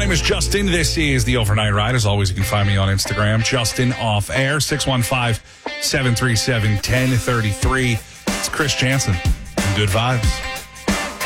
name is Justin. This is the Overnight Ride. As always, you can find me on Instagram, Justin Off Air, 615-737-1033. It's Chris Jansen. Good vibes.